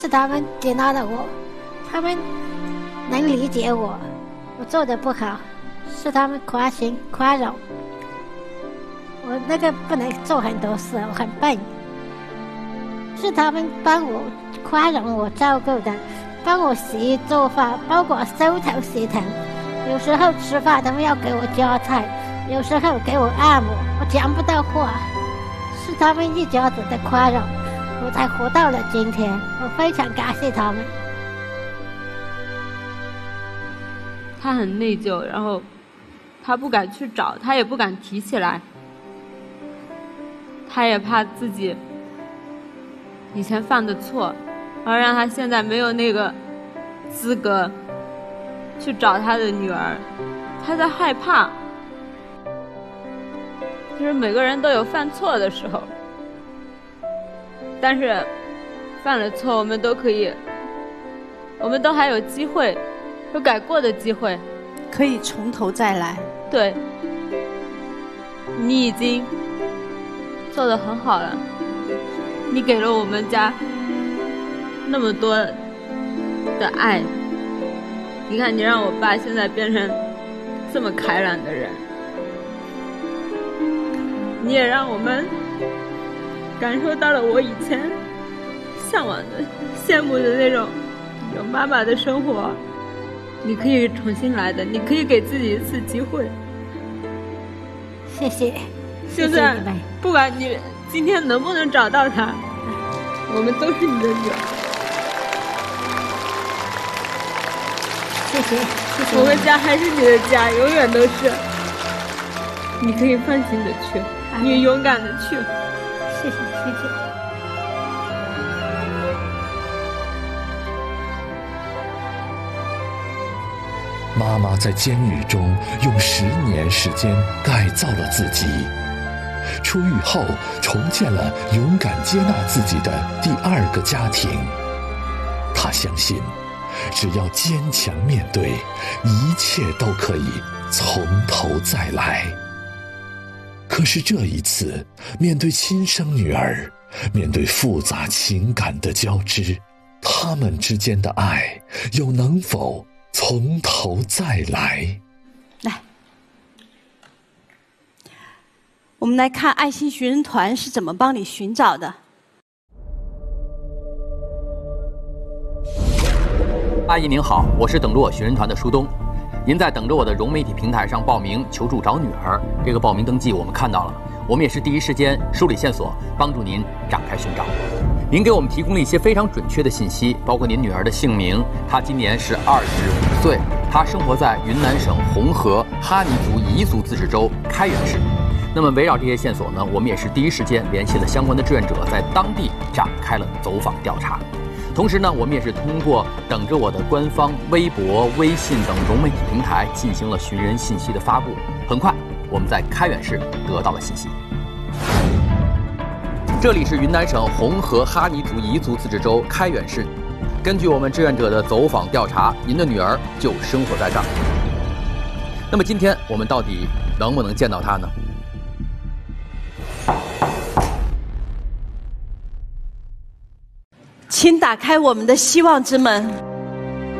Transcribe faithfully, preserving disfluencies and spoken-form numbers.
是他们接纳了我，他们能理解我，我做的不好，是他们宽心宽容。我那个不能做很多事，我很笨，是他们帮我宽容我照顾的，帮我洗衣做饭，帮我收头洗头，有时候吃饭他们要给我夹菜，有时候给我按摩，我讲不到话，是他们一家子的宽容，我才活到了今天，我非常感谢他们。 他很内疚，然后他不敢去找，他也不敢提起来，他也怕自己以前犯的错，而让他现在没有那个资格去找他的女儿，他在害怕。就是每个人都有犯错的时候，但是犯了错我们都可以，我们都还有机会，有改过的机会， 可以从头再来。 对，你已经做得很好了，你给了我们家那么多的爱，你看你让我爸现在变成这么开朗的人，你也让我们感受到了我以前向往的羡慕的那种有妈妈的生活，你可以重新来的，你可以给自己一次机会。 谢谢， 就算不管你今天能不能找到他，我们都是你的女儿。 谢谢，谢谢。 我们家还是你的家，永远都是。你可以放心的去，你勇敢的去。 谢谢，谢谢。 妈妈在监狱中用十年时间改造了自己，出狱后重建了勇敢接纳自己的第二个家庭。她相信，只要坚强面对，一切都可以从头再来。可是这一次，面对亲生女儿，面对复杂情感的交织，他们之间的爱又能否从头再来？ 来，我们来看爱心寻人团是怎么帮你寻找的。 阿姨您好，我是等着我寻人团的舒东。您在等着我的融媒体平台上报名求助找女儿，这个报名登记我们看到了，我们也是第一时间梳理线索，帮助您展开寻找。您给我们提供了一些非常准确的信息，包括您女儿的姓名，她今年是二十五岁，她生活在云南省红河哈尼族彝族自治州开原市。那么围绕这些线索呢，我们也是第一时间联系了相关的志愿者，在当地展开了走访调查。同时呢，我们也是通过等着我的官方微博、微信等融媒体平台进行了寻人信息的发布。很快，我们在开原市得到了信息。这里是云南省红河哈尼族彝族自治州开原市。根据我们志愿者的走访调查，您的女儿就生活在这儿。那么今天我们到底能不能见到她呢？ 请打开我们的希望之门。